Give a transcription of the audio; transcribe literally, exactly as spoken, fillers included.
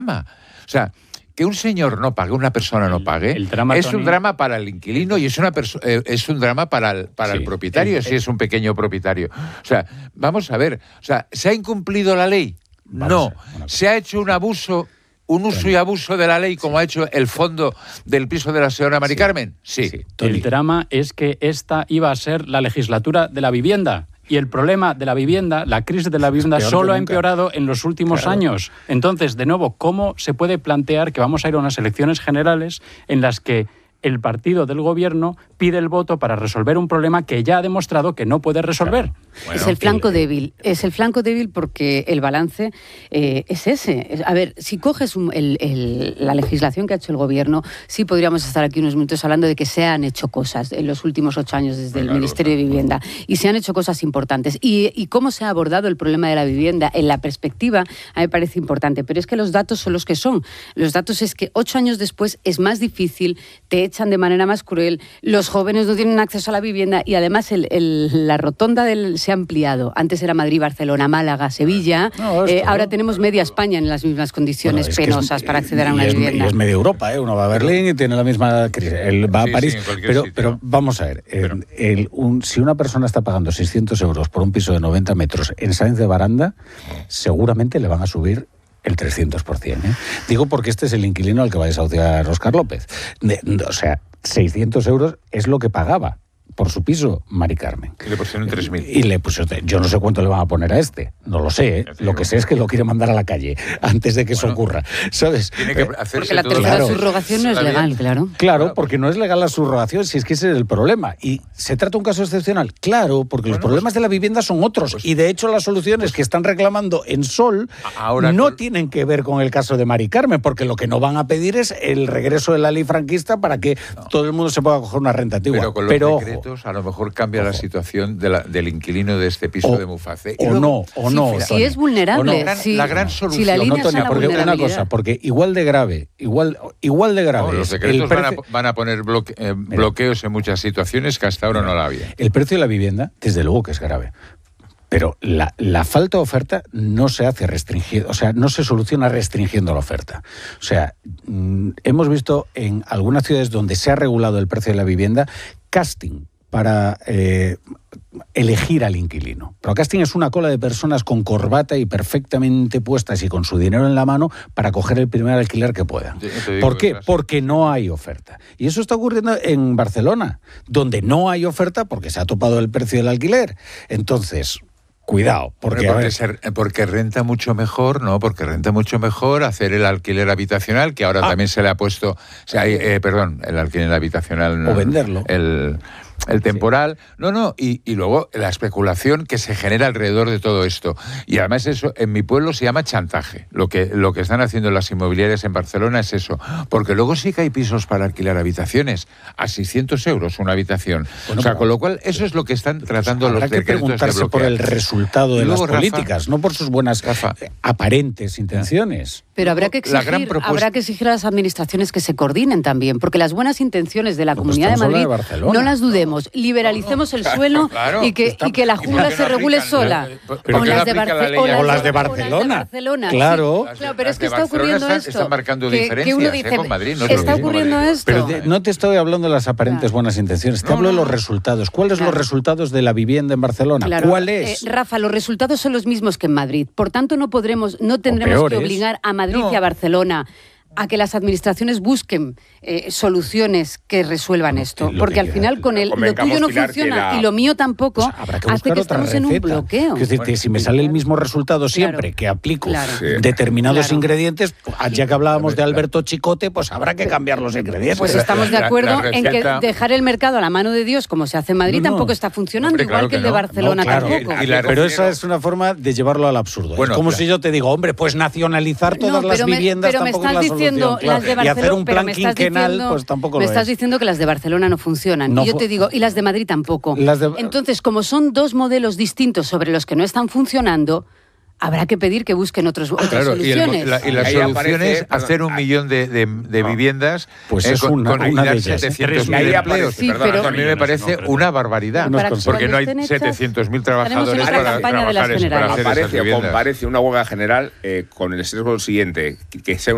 O sea, que un señor no pague, una persona no pague, el, el drama, es Tony, un drama para el inquilino y es, una eh, es un drama para el, para sí, el propietario, el, si es un pequeño propietario. O sea, vamos a ver, o sea, ¿se ha incumplido la ley? No. ¿Se ha hecho un abuso, un uso y abuso de la ley como ha hecho el fondo del piso de la señora Mari Carmen? Sí. sí. El drama es que esta iba a ser la legislatura de la vivienda. Y el problema de la vivienda, la crisis de la vivienda, solo ha empeorado en los últimos claro. años. Entonces, de nuevo, ¿cómo se puede plantear que vamos a ir a unas elecciones generales en las que el partido del gobierno pide el voto para resolver un problema que ya ha demostrado que no puede resolver? Claro. Bueno, es el flanco el, débil. Es el flanco débil porque el balance eh, es ese. A ver, si coges un, el, el, la legislación que ha hecho el gobierno, sí podríamos estar aquí unos minutos hablando de que se han hecho cosas en los últimos ocho años desde claro, el Ministerio claro. de Vivienda. Y se han hecho cosas importantes. Y, y cómo se ha abordado el problema de la vivienda en la perspectiva, a mí me parece importante. Pero es que los datos son los que son. Los datos es que ocho años después es más difícil, te echan de manera más cruel, los jóvenes no tienen acceso a la vivienda y además el, el, la rotonda del, se ha ampliado. Antes era Madrid, Barcelona, Málaga, Sevilla. No, eh, ahora no, tenemos media España en las mismas condiciones bueno, es penosas es, para acceder a una es, vivienda. Y es media Europa, ¿eh? Uno va a Berlín y tiene la misma crisis. Él va sí, a París. Sí, pero, pero vamos a ver, pero, el, el, un, si una persona está pagando seiscientos euros por un piso de noventa metros en Sáenz de Baranda, seguramente le van a subir el trescientos por ciento. ¿eh? Digo porque este es el inquilino al que va a desahuciar Óscar López. De, o sea, seiscientos euros es lo que pagaba por su piso Mari Carmen. Y le pusieron tres mil. Y le pusieron, yo no sé cuánto le van a poner a este, no lo sé, ¿eh? Lo que sé es que lo quiere mandar a la calle antes de que bueno, eso ocurra, ¿sabes? Tiene que hacerse porque la tercera claro. subrogación no es legal, claro. Claro, porque no es legal la subrogación, si es que ese es el problema. ¿Y se trata de un caso excepcional? Claro, porque bueno, los problemas pues, de la vivienda son otros, pues, y de hecho las soluciones pues, que están reclamando en Sol ahora no con... tienen que ver con el caso de Mari Carmen, porque lo que no van a pedir es el regreso de la ley franquista para que no. todo el mundo se pueda coger una renta antigua. Pero con los Pero, decretos ojo, a lo mejor cambia Ojo. la situación de la, del inquilino de este piso o, de Muface. O no, o si, no. Si es vulnerable. No. La, gran, si, la gran solución. Si la línea no, Tonia, porque una cosa, porque igual de grave, igual, igual de grave. No, los decretos van, a, van a poner bloque, eh, bloqueos en muchas situaciones que hasta ahora no la había. El precio de la vivienda, desde luego que es grave. Pero la, la falta de oferta no se hace restringiendo, o sea, no se soluciona restringiendo la oferta. O sea, mmm, hemos visto en algunas ciudades donde se ha regulado el precio de la vivienda, casting para eh, elegir al inquilino. Pero casting es una cola de personas con corbata y perfectamente puestas y con su dinero en la mano para coger el primer alquiler que puedan. ¿Por qué? Porque no hay oferta. Y eso está ocurriendo en Barcelona, donde no hay oferta porque se ha topado el precio del alquiler. Entonces, cuidado, porque, porque, se, porque renta mucho mejor, ¿no? Porque renta mucho mejor hacer el alquiler habitacional, que ahora ah. también se le ha puesto, o sea, eh, perdón, el alquiler habitacional. O venderlo. El, el temporal. Sí. No, no, y, y luego la especulación que se genera alrededor de todo esto. Y además eso, en mi pueblo se llama chantaje. Lo que, lo que están haciendo las inmobiliarias en Barcelona es eso. Porque luego sí que hay pisos para alquilar habitaciones a seiscientos euros una habitación. Bueno, o sea, con lo cual, eso es lo que están tratando pues los decretos de bloquear. Habrá que preguntarse por el resultado de luego, las políticas, Rafa, no por sus buenas Rafa, aparentes intenciones. Pero habrá que exigir, propuesta... habrá que exigir a las administraciones que se coordinen también, porque las buenas intenciones de la pues Comunidad de Madrid, de no las dudemos, liberalicemos no, no, el suelo claro, y, que, está, y que la jungla se regule aplican, sola. Pero o, las de Barce- o, o las de Barcelona. Claro. Sí, claro, pero es que está ocurriendo están, esto. Están marcando que, diferencias que uno dice, eh, con Madrid. No está ocurriendo Madrid. esto. Pero de, no te estoy hablando de las aparentes claro. buenas intenciones, te no, hablo de los resultados. ¿Cuáles son claro. los resultados de la vivienda en Barcelona? Claro. ¿Cuál es? Eh, Rafa, los resultados son los mismos que en Madrid. Por tanto, no podremos, no tendremos que obligar a Madrid no. y a Barcelona a que las administraciones busquen eh, soluciones que resuelvan esto. Lo porque al final con el, lo tuyo no funciona la... y lo mío tampoco, pues habrá que hace que estamos receta. en un bloqueo. Es decir, bueno, si me sale el mismo resultado siempre claro, que aplico claro, determinados claro. ingredientes, ya que hablábamos de Alberto Chicote, pues habrá que cambiar los ingredientes. Pues estamos de acuerdo la, la en que dejar el mercado a la mano de Dios, como se hace en Madrid, no, no. tampoco está funcionando, hombre, claro igual que, que el de Barcelona no, claro. tampoco. Y la pero esa es una forma de llevarlo al absurdo. Bueno, es como si yo te digo, hombre, pues nacionalizar todas las viviendas tampoco es la solución. Claro. Las de Barcelona, y hacer un plan quinquenal, diciendo, pues tampoco me lo estás es. diciendo que las de Barcelona no funcionan. No y yo te digo, y las de Madrid tampoco. De... Entonces, como son dos modelos distintos sobre los que no están funcionando, habrá que pedir que busquen otros, otras claro, soluciones. Y, el, la, y la solución es hacer un millón de, de, de viviendas pues eh, es una, con, una con de setecientos mil empleos. Sí, pero, a mí me parece una barbaridad. Porque no hay setecientos mil trabajadores para trabajar, para hacer esas viviendas. Aparece una huelga general eh, con el sesgo siguiente, que sea